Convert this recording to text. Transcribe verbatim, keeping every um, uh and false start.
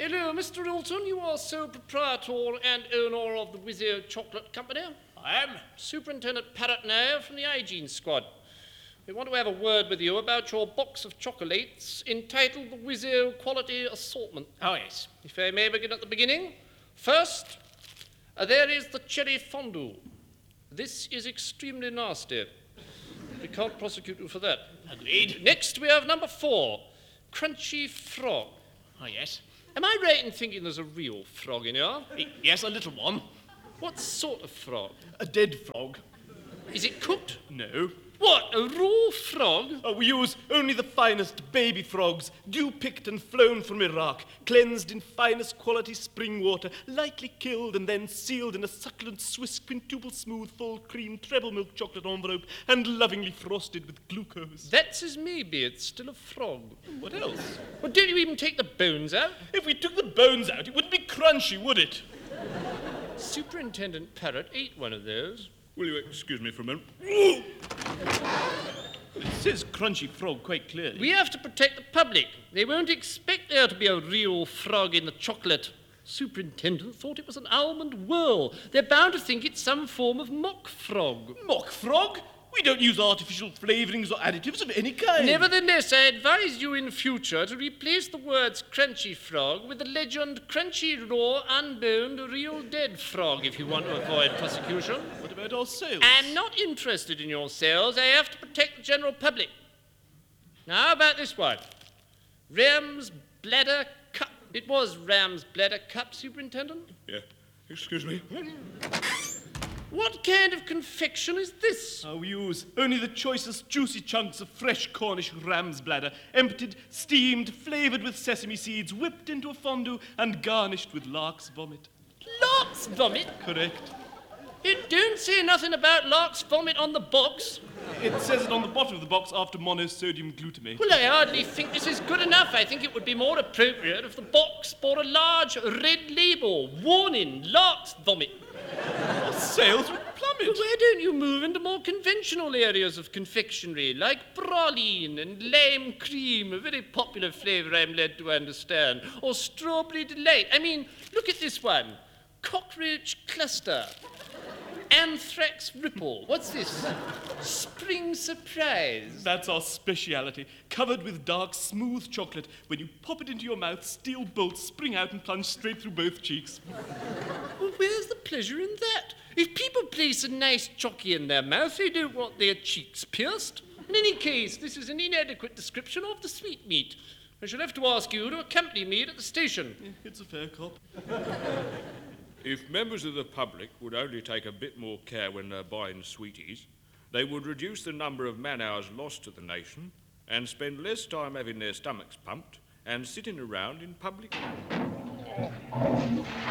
hello, Mister Alton. You are sole proprietor and owner of the Whizzio Chocolate Company. I am. Superintendent Parrott now from the hygiene squad. We want to have a word with you about your box of chocolates entitled the Whizzio Quality Assortment. Oh, yes. If I may begin at the beginning. First, uh, there is the cherry fondue. This is extremely nasty. We can't prosecute you for that. Agreed. Next, we have number four, crunchy frog. Oh, yes. Am I right in thinking there's a real frog in here? Y- yes, a little one. What sort of frog? A dead frog. Is it cooked? No. What, a raw frog? Oh, we use only the finest baby frogs, dew-picked and flown from Iraq, cleansed in finest quality spring water, lightly killed and then sealed in a succulent Swiss quintuple smooth full cream treble milk chocolate envelope and lovingly frosted with glucose. That's as maybe, it's still a frog. What else? Well, don't you even take the bones out? If we took the bones out, it wouldn't be crunchy, would it? Superintendent Parrott ate one of those. Will you excuse me for a moment? It says crunchy frog quite clearly. We have to protect the public. They won't expect there to be a real frog in the chocolate. Superintendent thought it was an almond whirl. They're bound to think it's some form of mock frog. Mock frog? We don't use artificial flavourings or additives of any kind. Nevertheless, I advise you in future to replace the words crunchy frog with the legend crunchy raw unboned real dead frog if you want to avoid prosecution. What about our sales? I'm not interested in your sales. I have to protect the general public. Now, how about this one? Ram's Bladder Cup. It was Ram's Bladder Cup, Superintendent? Yeah. Excuse me. What kind of confection is this? Uh, we use only the choicest juicy chunks of fresh Cornish ram's bladder, emptied, steamed, flavoured with sesame seeds, whipped into a fondue and garnished with lark's vomit. Lark's vomit? Correct. It don't say nothing about lark's vomit on the box. It says it on the bottom of the box after monosodium glutamate. Well, I hardly think this is good enough. I think it would be more appropriate if the box bore a large red label, warning, lark's vomit. Our sales would plummet. Well, why don't you move into more conventional areas of confectionery, like praline and lime cream, a very popular flavour I'm led to understand, or strawberry delight. I mean, look at this one, cockroach cluster. Anthrax ripple. What's this? Spring surprise. That's our speciality, covered with dark, smooth chocolate. When you pop it into your mouth, steel bolts spring out and plunge straight through both cheeks. Well, where's the pleasure in that? If people place a nice chocky in their mouth, they don't want their cheeks pierced. In any case, this is an inadequate description of the sweetmeat. I shall have to ask you to accompany me at the station. It's a fair cop. If members of the public would only take a bit more care when they're buying sweeties, they would reduce the number of man-hours lost to the nation and spend less time having their stomachs pumped and sitting around in public.